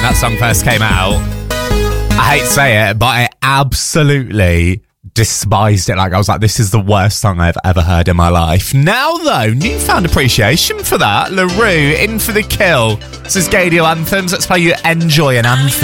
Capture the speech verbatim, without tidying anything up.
that song first came out, I hate to say it, but I absolutely despised it. Like, I was like, this is the worst song I've ever heard in my life. Now, though, newfound appreciation for that. LaRue, In For The Kill. This is Gadiel Anthems. Let's play you Enjoy an Anthem.